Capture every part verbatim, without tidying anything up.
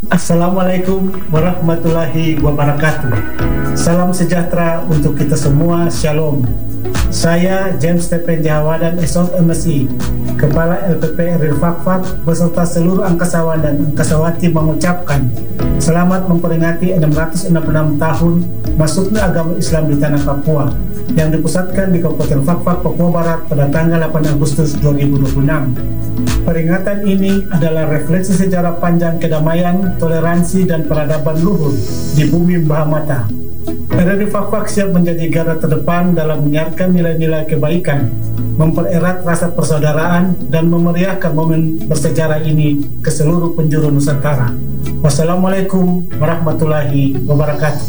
Assalamualaikum warahmatullahi wabarakatuh. Salam sejahtera untuk kita semua. Shalom. Saya James Stephen Jahawadan S O M S I, Kepala L P P R I Fakfak beserta seluruh angkasawan dan angkasawati mengucapkan selamat memperingati enam ratus enam puluh enam tahun masuknya agama Islam di tanah Papua yang dipusatkan di Kabupaten Fakfak, Papua Barat pada tanggal delapan Agustus dua ribu dua puluh enam. Peringatan ini adalah refleksi sejarah panjang kedamaian, toleransi, dan peradaban luhur di bumi Mahamata. R R I Fakfak siap menjadi garda terdepan dalam menyiarkan nilai-nilai kebaikan, mempererat rasa persaudaraan, dan memeriahkan momen bersejarah ini ke seluruh penjuru Nusantara. Wassalamualaikum warahmatullahi wabarakatuh.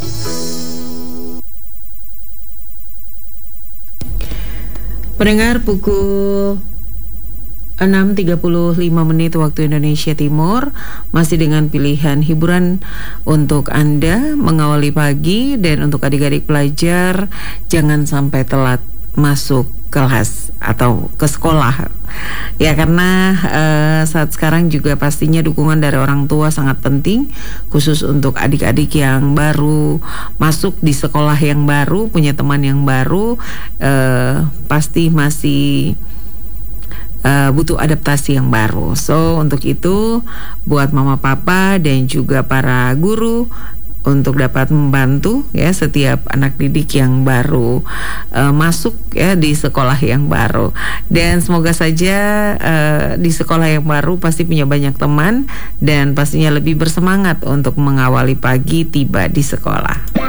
Pendengar, pukul enam tiga puluh lima menit waktu Indonesia Timur, masih dengan pilihan hiburan untuk Anda mengawali pagi. Dan untuk adik-adik pelajar, jangan sampai telat masuk kelas atau ke sekolah ya, karena uh, saat sekarang juga pastinya dukungan dari orang tua sangat penting, khusus untuk adik-adik yang baru masuk di sekolah yang baru, punya teman yang baru, uh, pasti masih Uh, butuh adaptasi yang baru. So untuk itu buat mama papa dan juga para guru untuk dapat membantu ya setiap anak didik yang baru uh, masuk ya di sekolah yang baru. Dan semoga saja uh, di sekolah yang baru pasti punya banyak teman dan pastinya lebih bersemangat untuk mengawali pagi tiba di sekolah.